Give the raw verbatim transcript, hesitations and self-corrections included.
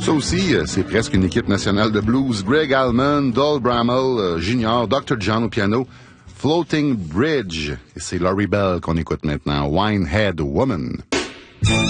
Ça aussi, euh, c'est presque une équipe nationale de blues. Greg Allman, Dol Bramall, euh, Junior, docteur John au piano, Floating Bridge. Et c'est Laurie Bell qu'on écoute maintenant. Winehead Woman.